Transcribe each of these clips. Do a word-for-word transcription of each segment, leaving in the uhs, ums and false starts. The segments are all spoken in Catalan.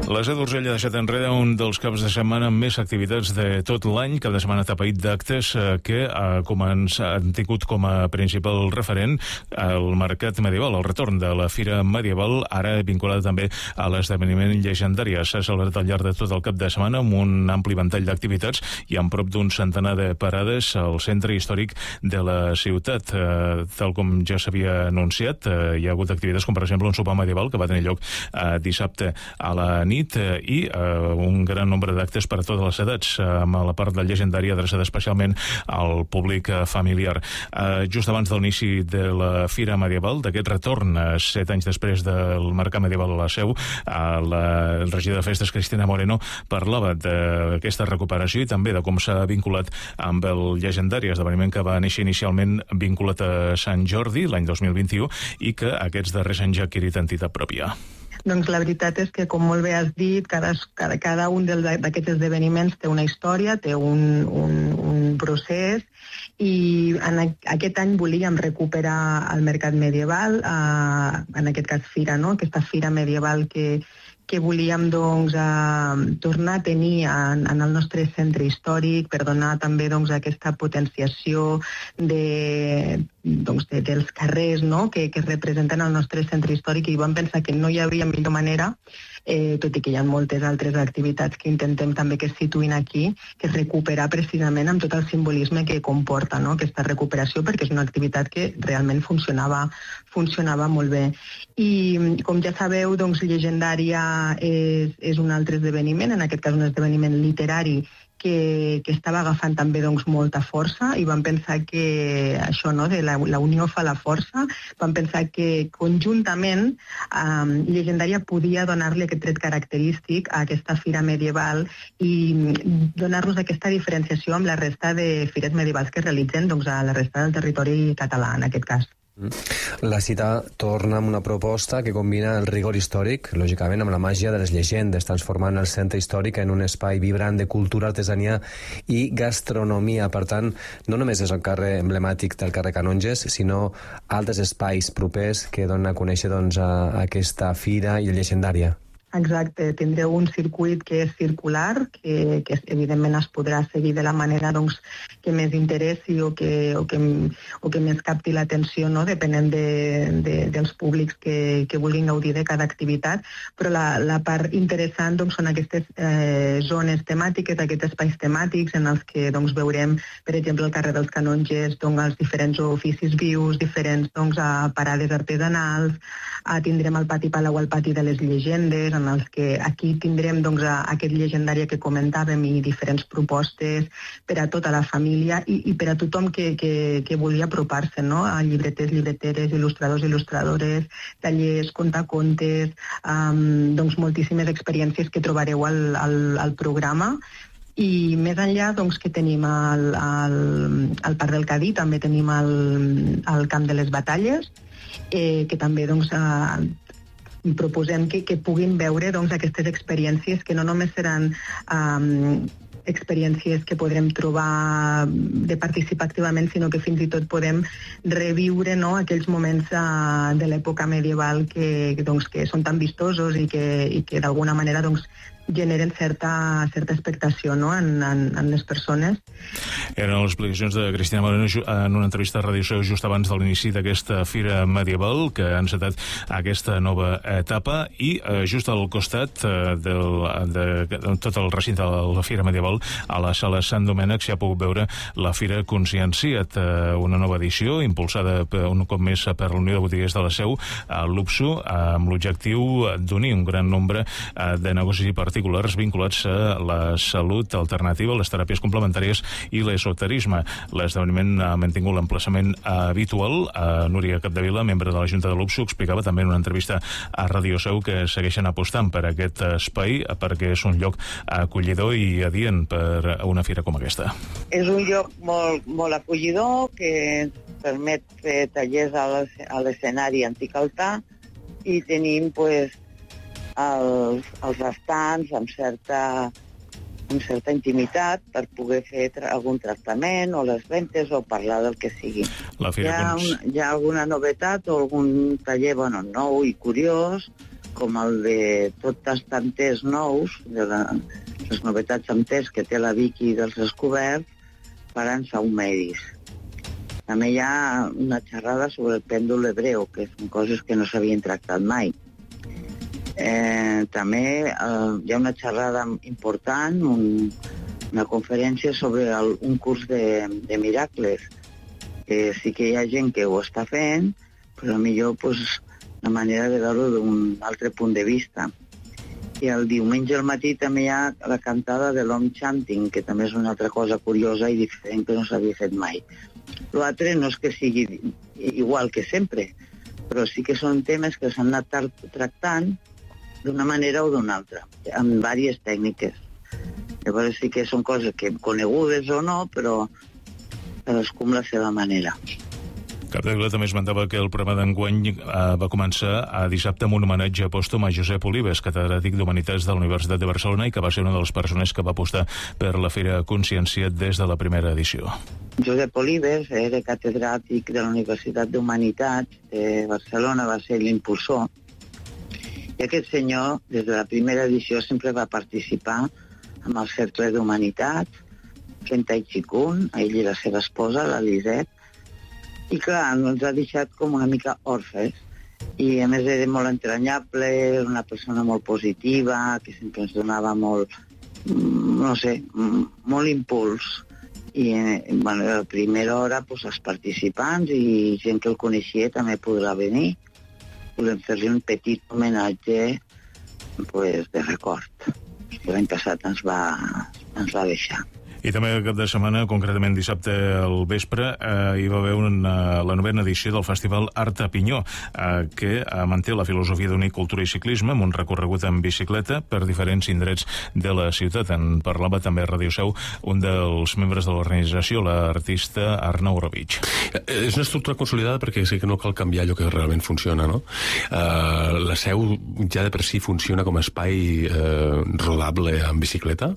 La Seu d'Urgell ha deixat enrere un dels caps de setmana amb més activitats de tot l'any. Cada setmana tapaït d'actes que ha començat, han tingut com a principal referent el mercat medieval, el retorn de la Fira Medieval, ara vinculada també a l'esdeveniment llegendari. S'ha celebrat al llarg de tot el cap de setmana amb un ampli ventall d'activitats i amb prop d'un centenar de parades al centre històric de la ciutat. Eh, tal com ja s'havia anunciat, eh, hi ha hagut activitats com per exemple un sopar medieval que va tenir lloc eh, dissabte a la nit eh, i eh, un gran nombre d'actes per a totes les edats, eh, amb la part del llegendari adreçada especialment al públic eh, familiar. Eh, just abans de l'inici de la Fira Medieval, d'aquest retorn, eh, set anys després del mercat medieval a la Seu, eh, la regidora de Festes, Cristina Moreno, parlava d'aquesta recuperació i també de com s'ha vinculat amb el llegendari, esdeveniment que va néixer inicialment vinculat a Sant Jordi l'any dos mil vint-i-u i que aquests darrers anys ja ha adquirit entitat pròpia. Doncs la veritat és que, com molt bé has dit, cada, cada, cada un d'aquests esdeveniments té una història, té un, un, un procés, i en aquest any volíem recuperar el mercat medieval, eh, en aquest cas Fira, no? Aquesta Fira Medieval que, que volíem doncs, eh, tornar a tenir en, en el nostre centre històric per donar també doncs, aquesta potenciació de, doncs, de, dels carrers, no? que, que representen el nostre centre històric, i vam pensar que no hi havia millor manera, eh, tot i que hi ha moltes altres activitats que intentem també que es situïn aquí, que recuperar precisament amb tot el simbolisme que comporta, no? Aquesta recuperació, perquè és una activitat que realment funcionava, funcionava molt bé. I com ja sabeu, doncs, Llegendària és, és un altre esdeveniment, en aquest cas un esdeveniment literari, que, que estava agafant també doncs, molta força, i vam pensar que això, no, de la, la unió fa la força, vam pensar que conjuntament eh, Llegendària podia donar-li aquest tret característic a aquesta fira medieval i donar-nos aquesta diferenciació amb la resta de fires medievals que es realitzen doncs, a la resta del territori català, en aquest cas. La cita torna amb una proposta que combina el rigor històric, lògicament, amb la màgia de les llegendes, transformant el centre històric en un espai vibrant de cultura, artesania i gastronomia. Per tant, no només és el carrer emblemàtic del carrer Canonges, sinó altres espais propers que donen a conèixer doncs, a, a aquesta fira i Llegendària. Exacte, tindreu un circuit que és circular, que, que evidentment es podrà seguir de la manera doncs, que més interessi o que, o que, o que més capti l'atenció, no? Depenent de, de, dels públics que, que vulguin gaudir de cada activitat, però la, la part interessant doncs, són aquestes eh, zones temàtiques, aquests espais temàtics en els que doncs, veurem, per exemple, el carrer dels Canonges, doncs, els diferents oficis vius, diferents doncs, parades artesanals, ah, tindrem el pati Palau, el pati de les llegendes, en els que aquí tindrem doncs, aquest Llegendària que comentàvem i diferents propostes per a tota la família i, i per a tothom que, que, que volia apropar-se, no? A llibreters, llibreteres, il·lustradors, il·lustradores, tallers, contacontes, um, doncs moltíssimes experiències que trobareu al, al, al programa. I més enllà doncs, que tenim al, al, al Parc del Cadí, també tenim el, el Camp de les Batalles, eh, que també doncs, eh, proposem que, que puguin veure doncs, aquestes experiències que no només seran um, experiències que podrem trobar de participar activament, sinó que fins i tot podem reviure, no, aquells moments uh, de l'època medieval que, que, doncs, que són tan vistosos i que, i que d'alguna manera doncs, generen certa, certa expectació, no? en, en, en les persones. Eren les explicacions de Cristina Moreno en una entrevista a Ràdio Seu just abans de l'inici d'aquesta fira medieval que ha encetat aquesta nova etapa i eh, just al costat eh, del, de, de tot el recinte de la fira medieval, a la sala Sant Domènec, s'hi ha pogut veure la Fira Consciencia't, eh, una nova edició impulsada per, un cop més per la Unió de Botiguers de la Seu, a l'UPSU, amb l'objectiu d'unir un gran nombre eh, de negocis i particulars vinculats a la salut alternativa, les teràpies complementàries i l'esoterisme. L'esdeveniment ha mantingut l'emplaçament habitual. A Núria Capdevila, membre de la Junta de l'UPSU, explicava també en una entrevista a Ràdio Seu que segueixen apostant per aquest espai perquè és un lloc acollidor i adient per una fira com aquesta. És un lloc molt, molt acollidor que permet fer tallers a l'escenari antic altar i tenim pues, els, els estants amb certa, amb certa intimitat per poder fer tra algun tractament o les ventes o parlar del que sigui. La hi, ha un, hi ha alguna novetat o algun taller bueno, nou i curiós, com el de Tot tastant test nous, de la, les novetats amb test que té la Vicky dels Descoberts, faran saumedis. També hi ha una xerrada sobre el pèndol hebreu, que són coses que no s'havien tractat mai. Eh, també eh, hi ha una xerrada important, un, una conferència sobre el, un curs de, de miracles, que sí que hi ha gent que ho està fent, però millor pues, una manera de veure d'un altre punt de vista. I el diumenge al matí també hi ha la cantada de l'Home Chanting, que també és una altra cosa curiosa i diferent que no s'havia fet mai. L'altre no és que sigui igual que sempre, però sí que són temes que s'han anat tractant d'una manera o d'una altra, amb diverses tècniques. Llavors sí que són coses que conegudes o no, però cadascú amb la seva manera. Capdevila també esmentava que el programa d'enguany eh, va començar a dissabte amb un homenatge pòstum a Josep Olives, catedràtic d'Humanitats de la Universitat de Barcelona i que va ser una de les persones que va apostar per la Fira Consciència des de la primera edició. Josep Olives era catedràtic de la Universitat d'Humanitats de Barcelona, va ser l'impulsor. I aquest senyor, des de la primera edició, sempre va participar amb el Cercle d'Humanitats, fent Tai Chi Kung, a ell i la seva esposa, la Lisette, i clar, ens ha deixat com una mica orfes. I a més era molt entranyable, era una persona molt positiva, que sempre ens donava molt, no sé, molt impuls. I bueno, a la primera hora pues, els participants i gent que el coneixia també podrà venir. Volem fer-li un petit homenatge pues, de record, que l'any passat ens va, ens va deixar. I també el cap de setmana, concretament dissabte al vespre, eh, hi va haver una, la novena edició del Festival Art a Pinyó, eh, que eh, manté la filosofia d'unir cultura i ciclisme amb un recorregut en bicicleta per diferents indrets de la ciutat. En parlava també a Ràdio Seu un dels membres de l'organització, l'artista Arnau Rovich. És una estructura consolidada perquè sé que no cal canviar allò que realment funciona, no? Uh, la Seu ja de per si funciona com a espai uh, rodable en bicicleta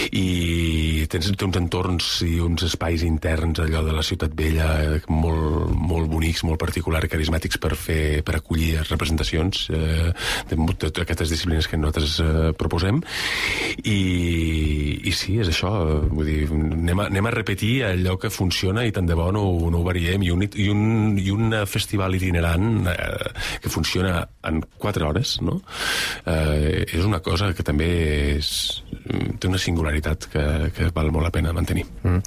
i tens té uns entorns i uns espais interns allò de la ciutat vella molt, molt bonics, molt particulars i carismàtics per fer, per acollir representacions eh, de, de, d'aquestes disciplines que nosaltres eh, proposem i, i sí, és això vull dir, anem a, anem a repetir allò que funciona i tant de bo no, no ho variem i un, i un, i un festival itinerant eh, que funciona en quatre hores, no? Eh, és una cosa que també és, té una singularitat que, que val molt la pena mantenir. Mm.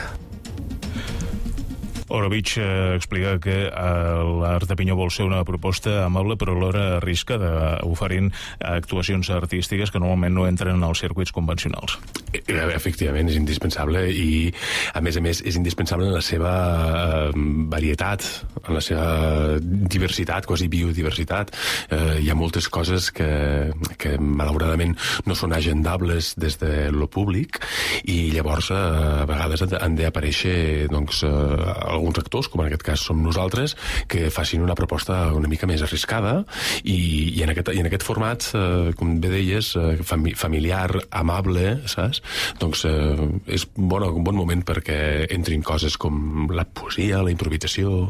Rovich eh, explica que eh, l'Art de Pinyó vol ser una proposta amable però alhora arriscada, oferint actuacions artístiques que normalment no entren en els circuits convencionals. Efectivament, és indispensable i, a més a més, és indispensable en la seva eh, varietat, en la seva diversitat, quasi biodiversitat. Eh, hi ha moltes coses que, que malauradament no són agendables des de lo públic i llavors eh, a vegades han d'aparèixer doncs, eh, alguns actors, com en aquest cas som nosaltres, que facin una proposta una mica més arriscada i, i, en, aquest, i en aquest format, eh, com bé deies, eh, fami, familiar, amable, saps? Doncs eh, és bon, un bon moment perquè entrin coses com la poesia, la improvisació.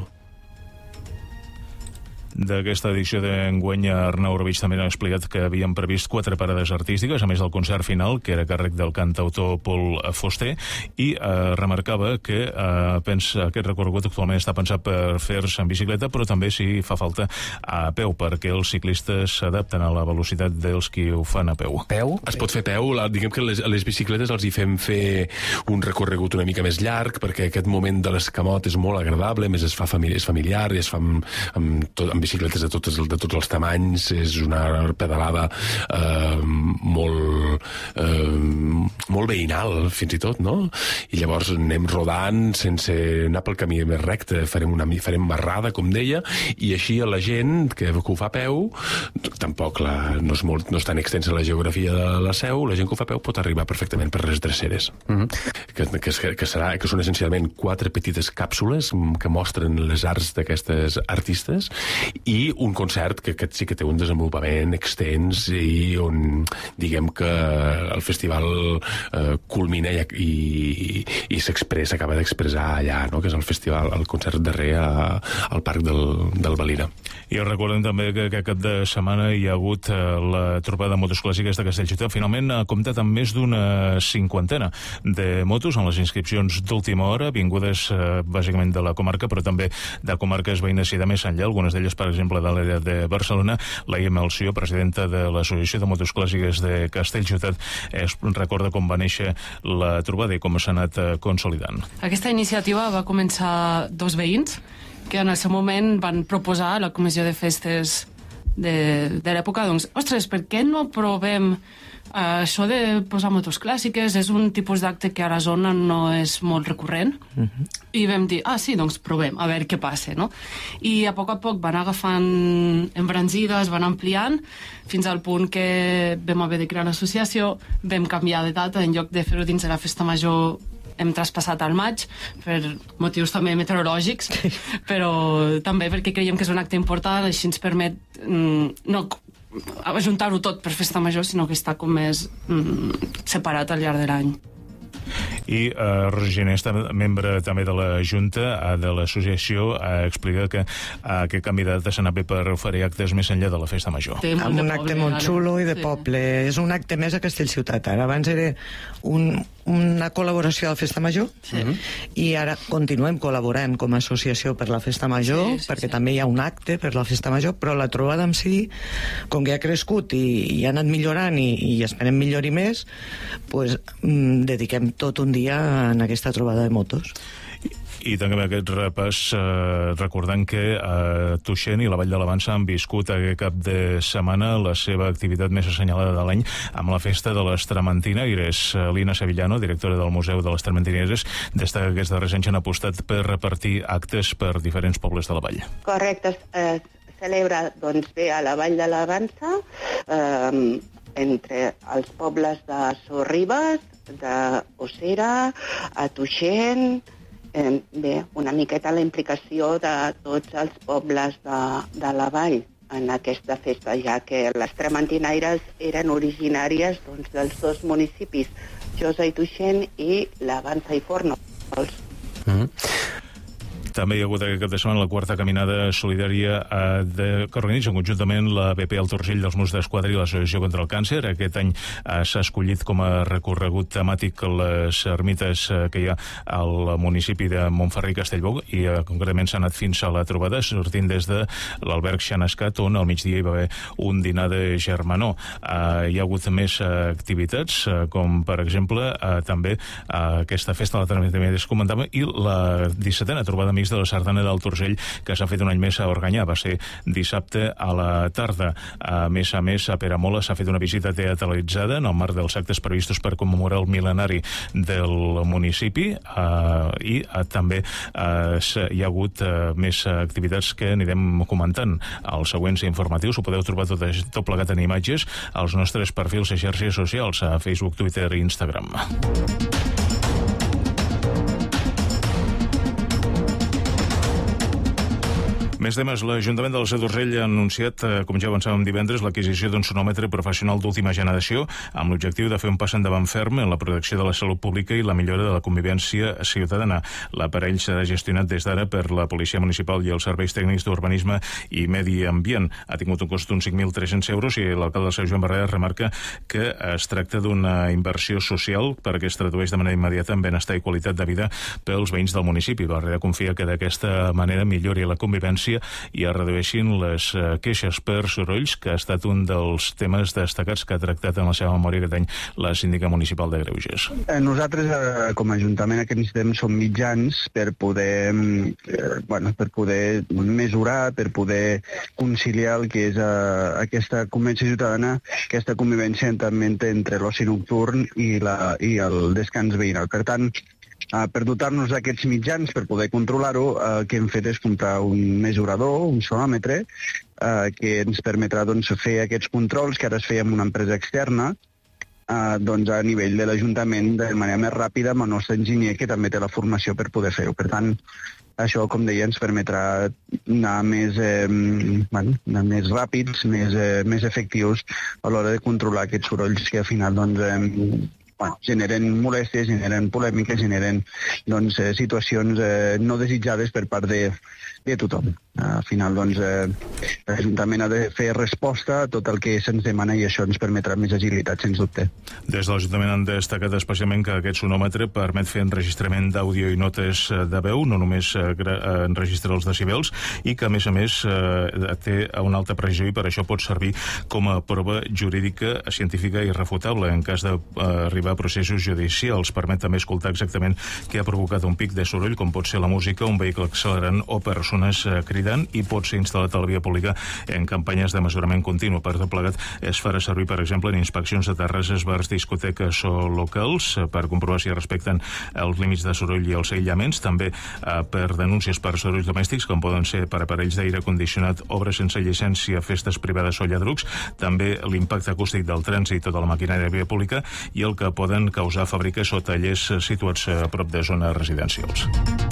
D'aquesta edició d'enguany, Arnau Rovich també ha explicat que havien previst quatre parades artístiques, a més del concert final, que era càrrec del cantautor Paul Fuster, i eh, remarcava que eh, pensa aquest recorregut actualment està pensat per fer-se en bicicleta, però també si fa falta a peu, perquè els ciclistes s'adapten a la velocitat dels qui ho fan a peu. Peu? Es pot fer peu, la, diguem que les, les bicicletes els hi fem fer un recorregut una mica més llarg, perquè aquest moment de l'escamot és molt agradable, més es fa famili és familiar, i es fa amb, amb, tot, amb bicicletes de tots, de tots els tamanys, és una pedalada eh, molt eh, molt veïnal, fins i tot, no? I llavors anem rodant sense anar pel camí més recte, farem una farem marrada, com deia, i així a la gent que, que ho fa a peu, tampoc la, no, és molt, no és tan extensa la geografia de la Seu, la gent que ho fa a peu pot arribar perfectament per les dreceres, mm-hmm. que, que, que, serà, que són essencialment quatre petites càpsules que mostren les arts d'aquestes artistes i un concert que aquest sí que té un desenvolupament extens i on diguem que el festival eh, culmina i, i, i s'expressa, acaba d'expressar allà, no? Que és el festival, el concert darrer a, al Parc del, del Valira. I recordem també que aquest cap de setmana hi ha hagut eh, la trobada de motos clàssiques de Castellciutat. Finalment ha comptat amb més d'una cinquantena de motos en les inscripcions d'última hora, vingudes eh, bàsicament de la comarca, però també de comarques veïnes i de més enllà, algunes d'elles, per exemple, de l'àrea de Barcelona. Laia Melcior, presidenta de l'Associació de Motos Clàssiques de Castellciutat, es recorda com va néixer la trobada i com s'ha anat eh, consolidant. Aquesta iniciativa va començar dos veïns que en el seu moment van proposar a la comissió de festes de, de l'època, doncs, ostres, per què no provem uh, això de posar motos clàssiques? És un tipus d'acte que a la zona no és molt recurrent. Uh-huh. I vam dir, ah, sí, doncs provem, a veure què passa, no? I a poc a poc van agafant embranzides, van ampliant, fins al punt que vam haver de crear l'associació, vam canviar de data, en lloc de fer-ho dins de la festa major hem traspassat al maig per motius també meteorològics, però també perquè creiem que és un acte important, així ens permet mm, no ajuntar-ho tot per festa major, sinó que està com més mm, separat al llarg de l'any. I eh, Roger Ginés, membre també de la Junta de l'associació, ha explicat que eh, aquest canvi de data s'ha anat bé per oferir actes més enllà de la festa major. Amb un acte molt xulo i de sí. poble. És un acte més a Castellciutat. Ara abans era un, una col·laboració a la festa major sí. i ara continuem col·laborant com a associació per la festa major, sí, sí, perquè sí. també hi ha un acte per la festa major, però la trobada en si, com que ha crescut i, i ha anat millorant i, i esperem millori més, pues, mm, dediquem tot un dia en aquesta trobada de motos. I també aquest repàs eh, recordant que eh, Tuixén i la Vall de l'Avança han viscut aquest cap de setmana la seva activitat més assenyalada de l'any amb la festa de les Tramentinaires. Lina Sevillano, directora del Museu de les Tramentinaires, destaca que aquests darrers anys han apostat per repartir actes per diferents pobles de la Vall. Correcte, es celebra doncs, bé a la Vall de l'Avança, eh, entre els pobles de Sorribes, d'Ossera, a Tuixén, eh, bé, una miqueta la implicació de tots els pobles de, de la vall en aquesta festa, ja que les Tramentinaires eren originàries doncs, dels dos municipis, Josa i Tuixén i l'Avança i Fórnols. Mm-hmm. També hi ha hagut aquest cap de setmana la quarta caminada solidària eh, de, que organitzen conjuntament la B P El Torgell dels Mossos d'Esquadra i l'Associació contra el Càncer. Aquest any eh, s'ha escollit com a recorregut temàtic les ermites eh, que hi ha al municipi de Montferrer i Castellbou i eh, concretament s'ha anat fins a la trobada, sortint des de l'alberg Xanascat, on al migdia hi va haver un dinar de germanor. Eh, hi ha hagut més eh, activitats, eh, com per exemple eh, també eh, aquesta festa de la Tramentinaire que comentava i la dissetena trobada de la Sardana del Torgell, que s'ha fet un any més a Organyà. Va ser dissabte a la tarda. A més a més, a Peramola s'ha fet una visita teatralitzada en el marc dels actes previstos per commemorar el mil·lenari del municipi uh, i uh, també uh, hi ha hagut uh, més activitats que anirem comentant als següents informatius. Ho podeu trobar tot, tot plegat en imatges als nostres perfils a xarxes socials, a Facebook, Twitter i Instagram. Més temes. L'Ajuntament del Prat d'Urgell ha anunciat, eh, com ja avançàvem divendres, l'adquisició d'un sonòmetre professional d'última generació amb l'objectiu de fer un pas endavant ferm en la protecció de la salut pública i la millora de la convivència ciutadana. L'aparell serà gestionat des d'ara per la Policia Municipal i els Serveis Tècnics d'Urbanisme i Medi Ambient. Ha tingut un cost d'uns cinc mil tres-cents euros i l'alcalde de Sant Joan Barrera remarca que es tracta d'una inversió social perquè es tradueix de manera immediata en benestar i qualitat de vida pels veïns del municipi. Barrera confia que d'aquesta manera millori la convivència i es redueixin les queixes per sorolls, que ha estat un dels temes destacats que ha tractat en la seva memòria aquest any la síndica municipal de Greuges. Nosaltres, com a Ajuntament, el que necessitem són mitjans per poder, eh, bueno, per poder mesurar, per poder conciliar el que és eh, aquesta convivència ciutadana, aquesta convivència també entre l'oci nocturn i, la, i el descans veïnal. Per tant, Uh, per dotar-nos d'aquests mitjans, per poder controlar-ho, uh, el que hem fet és comprar un mesurador, un sonòmetre, uh, que ens permetrà doncs, fer aquests controls que ara es feia amb una empresa externa, uh, doncs, a nivell de l'Ajuntament de manera més ràpida amb el nostre enginyer, que també té la formació per poder fer-ho. Per tant, això, com deia, ens permetrà anar més, eh, bueno, anar més ràpids, més, eh, més efectius a l'hora de controlar aquests sorolls que al final doncs, eh, bueno, generen molèsties, generen polèmiques, generen doncs, eh, situacions eh, no desitjades per part de, de tothom. Al final, doncs, eh, l'Ajuntament ha de fer resposta a tot el que se'ns demana i això ens permetrà més agilitat, sens dubte. Des de l'Ajuntament han destacat especialment que aquest sonòmetre permet fer enregistrament d'àudio i notes de veu, no només eh, enregistra els decibels, i que, a més a més, eh, té una alta precisió i per això pot servir com a prova jurídica, científica i irrefutable en cas d'arribar a processos judicials. Permet també escoltar exactament què ha provocat un pic de soroll, com pot ser la música, un vehicle accelerant o persones eh, cridant, i pot ser instal·lat a la via pública en campanyes de mesurament continu. Per tot plegat es farà servir, per exemple, en inspeccions de terrasses, bars, discoteques o locals per comprovar si respecten els límits de soroll i els aïllaments, també eh, per denúncies per sorolls domèstics, com poden ser per aparells d'aire condicionat, obres sense llicència, festes privades o lladrucs, també l'impacte acústic del trànsit i tota la maquinària de via pública i el que poden causar fàbriques o tallers situats a prop de zones residencials.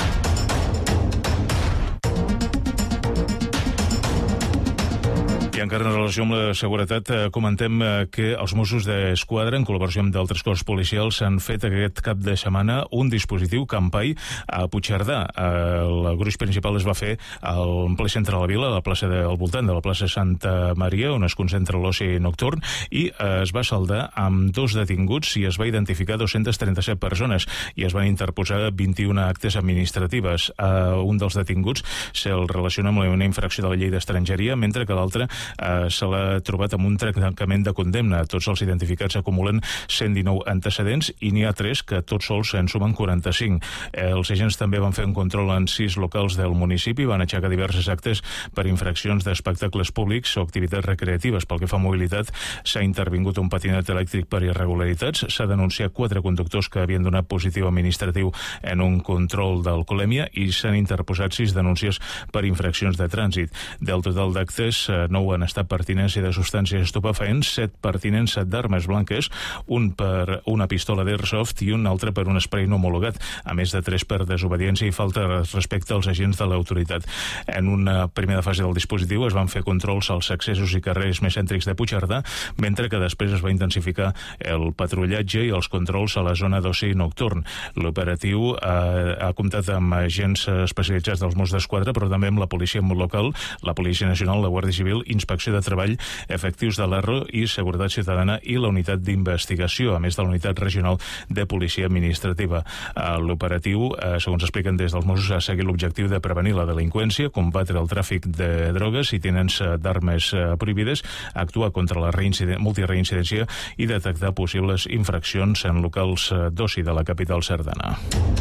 I encara en relació amb la seguretat, eh, comentem eh, que els Mossos d'Esquadra, en col·laboració amb d'altres cossos policials, han fet aquest cap de setmana un dispositiu Campai a Puigcerdà. Eh, el gruix principal es va fer al ple centre de la vila, a la plaça de, al voltant de la plaça Santa Maria, on es concentra l'oci nocturn, i eh, es va saldar amb dos detinguts i es va identificar dos-centes trenta-set persones i es van interposar vint-i-una actes administratives. Eh, un dels detinguts se'l relaciona amb una infracció de la llei d'estrangeria, mentre que l'altre Uh, se l'ha trobat amb un trencament de condemna. Tots els identificats acumulen cent dinou antecedents i n'hi ha tres que tots sols en sumen quaranta-cinc. Uh, els agents també van fer un control en sis locals del municipi, van aixecar diverses actes per infraccions d'espectacles públics o activitats recreatives. Pel que fa a mobilitat, s'ha intervingut un patinet elèctric per irregularitats, s'ha denunciat quatre conductors que havien donat positiu administratiu en un control d'alcoholèmia i s'han interposat sis denúncies per infraccions de trànsit. Del total d'actes, uh, nou han estat per tinença de substàncies estupefaents, set per tinença d'armes blanques, un per una pistola d'airsoft i un altre per un spray no homologat, a més de tres per desobediència i falta respecte als agents de l'autoritat. En una primera fase del dispositiu es van fer controls als accessos i carrers més cèntrics de Puigcerdà, mentre que després es va intensificar el patrullatge i els controls a la zona d'oci nocturn. L'operatiu eh, ha comptat amb agents especialitzats dels Mossos d'Esquadra, però també amb la policia local, la Policia Nacional, la Guàrdia Civil, Inspecció de Treball, efectius de l'A R R O i Seguretat Ciutadana i la Unitat d'Investigació, a més de la Unitat Regional de Policia Administrativa. L'operatiu, segons expliquen des dels Mossos, ha seguit l'objectiu de prevenir la delinqüència, combatre el tràfic de drogues i tinença d'armes prohibides, actuar contra la multireincidència i detectar possibles infraccions en locals d'oci de la capital cerdana.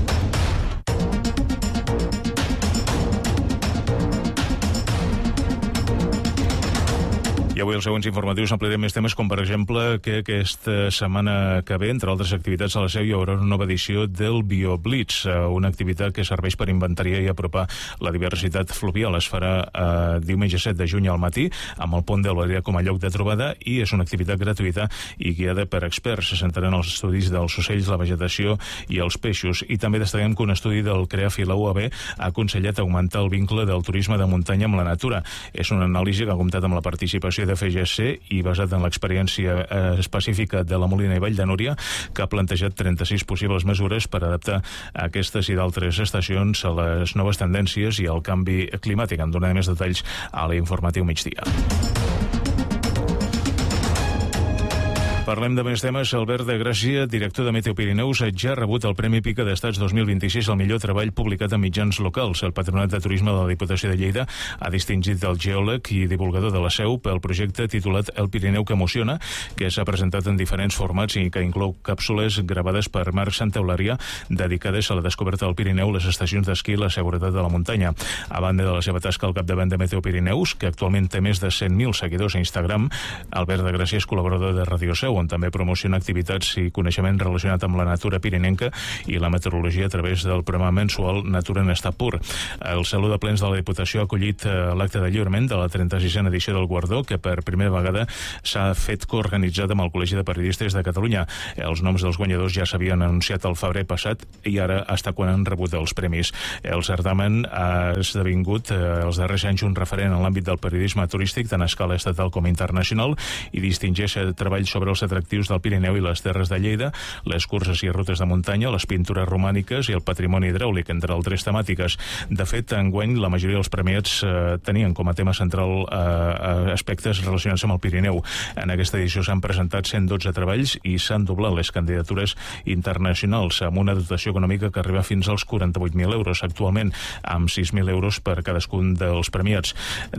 I avui els següents informatius ampliarem més temes, com per exemple que aquesta setmana que ve, entre altres activitats a la Seu, hi haurà una nova edició del BioBlitz, una activitat que serveix per inventariar i apropar la diversitat fluvial. Es farà eh, diumenge set de juny al matí, amb el pont de l'Ollera com a lloc de trobada, i és una activitat gratuïta i guiada per experts. Se centraran els estudis dels ocells, la vegetació i els peixos. I també destaquem que un estudi del CREAF i la U A B ha aconsellat augmentar el vincle del turisme de muntanya amb la natura. És una anàlisi que ha comptat amb la participació de F G C i basat en l'experiència eh, específica de la Molina i Vall de Núria, que ha plantejat trenta-sis possibles mesures per adaptar aquestes i d'altres estacions a les noves tendències i al canvi climàtic. En donaré més detalls a l'informatiu migdia. Parlem de més temes. Albert de Gràcia, director de Meteo Pirineus, ja ha rebut el Premi Pica d'Estats dos mil vint-i-sis al millor treball publicat en mitjans locals. El Patronat de Turisme de la Diputació de Lleida ha distingit el geòleg i divulgador de la Seu pel projecte titulat El Pirineu que emociona, que s'ha presentat en diferents formats i que inclou càpsules gravades per Marc Santaolària dedicades a la descoberta del Pirineu, les estacions d'esquí i la seguretat de la muntanya. A banda de la seva tasca al capdavant de Meteo Pirineus, que actualment té més de cent mil seguidors a Instagram, Albert de Gràcia és col·laborador de Radio Seu. on també promociona activitats i coneixement relacionat amb la natura pirinenca i la meteorologia a través del programa mensual Natura en estat pur. El Saló de Plens de la Diputació ha acollit l'acte de lliurament de la trenta-sisena edició del guardó, que per primera vegada s'ha fet coorganitzat amb el Col·legi de Periodistes de Catalunya. Els noms dels guanyadors ja s'havien anunciat el febrer passat i ara està quan han rebut els premis. El certamen ha esdevingut eh, els darrers anys un referent en l'àmbit del periodisme turístic, tant a escala estatal com internacional, i distingeix treballs sobre els atractius del Pirineu i les terres de Lleida, les curses i rutes de muntanya, les pintures romàniques i el patrimoni hidràulic, entre altres temàtiques. De fet, enguany, la majoria dels premiats eh, tenien com a tema central eh, aspectes relacionats amb el Pirineu. En aquesta edició s'han presentat cent dotze treballs i s'han doblat les candidatures internacionals, amb una dotació econòmica que arriba fins als quaranta-vuit mil euros actualment, amb sis mil euros per cadascun dels premiats.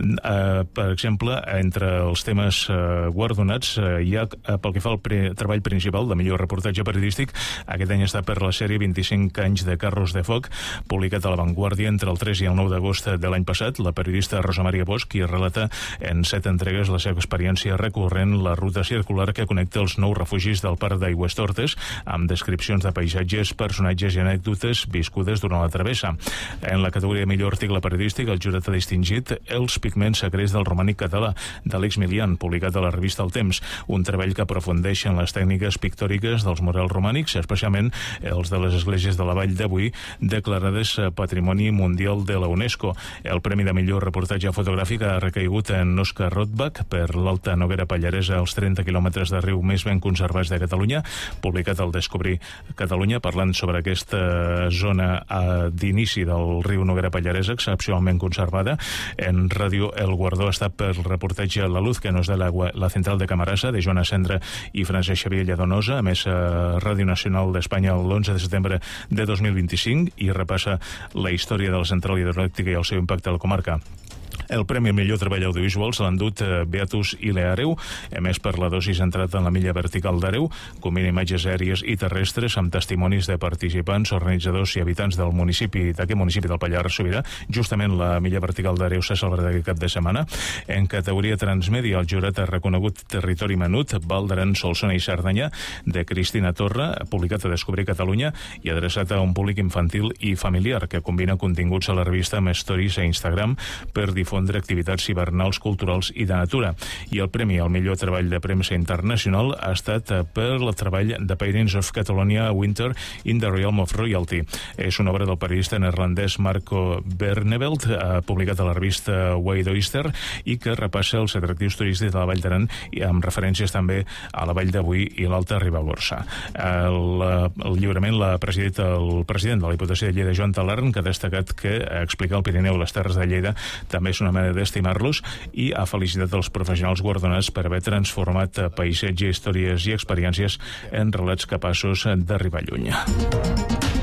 Eh, per exemple, entre els temes eh, guardonats, eh, hi ha, eh, pel que fa al pre treball principal de millor reportatge periodístic, aquest any està per la sèrie vint-i-cinc anys de Carros de Foc, publicat a La Vanguardia entre el tres i el nou d'agost de l'any passat. La periodista Rosa Maria Bosch, qui relata en set entregues la seva experiència recorrent la ruta circular que connecta els nous refugis del Parc d'Aigües Tortes, amb descripcions de paisatges, personatges i anècdotes viscudes durant la travessa. En la categoria de millor article periodístic, el jurat ha distingit Els pigments secrets del romànic català, d'Àlex Milian, publicat a la revista El Temps, un treball que aprofundeix en les tècniques pictòriques dels murals romànics, especialment els de les esglésies de la Vall d'Avui, declarades Patrimoni Mundial de la UNESCO. El Premi de millor reportatge fotogràfic ha recaigut en Òscar Rotbach per l'Alta Noguera Pallaresa, als trenta quilòmetres de riu més ben conservats de Catalunya, publicat al Descobrir Catalunya, parlant sobre aquesta zona d'inici del riu Noguera Pallaresa, excepcionalment conservada. En ràdio, el guardó ha estat per el reportatge La Luz que nos da l'agua, la central de Camarasa, de Joana Cendra i Francesc Xavier Lladonosa, a més a Ràdio Nacional d'Espanya l'onze de setembre de dos mil vint-i-cinc, i repassa la història de la central hidroelèctrica i el seu impacte a la comarca. El Premi al millor treball audiovisual se l'han dut Beatus i Leareu, emès per la dosi centrada en la milla vertical d'Areu, combina imatges aèries i terrestres amb testimonis de participants, organitzadors i habitants del municipi, d'aquest municipi del Pallars Sobirà. Justament la milla vertical d'Areu s'ha celebrat aquest cap de setmana. En categoria transmèdia, el jurat ha reconegut Territori menut, Val d'Aran, Solsona i Cerdanya, de Cristina Torra, publicat a Descobrir Catalunya i adreçat a un públic infantil i familiar, que combina continguts a la revista amb stories a Instagram per difondre activitats hivernals, culturals i de natura. I el premi al millor treball de premsa internacional ha estat per el treball de Parents of Catalonia Winter in the Realm of Royalty. És una obra del periodista neerlandès Marco Berneveld, publicat a la revista Wide Oyster, i que repassa els atractius turístics de la Vall d'Aran, amb referències també a la Vall d'Avui i l'Alta Ribagorça. El, el lliurament l'ha presidit el president de la Diputació de Lleida, Joan Talarn, que ha destacat que explicar el Pirineu i les Terres de Lleida també és una manera d'estimar-los, i ha felicitat els professionals guardonats per haver transformat paisatge, històries i experiències en relats capaços d'arribar lluny.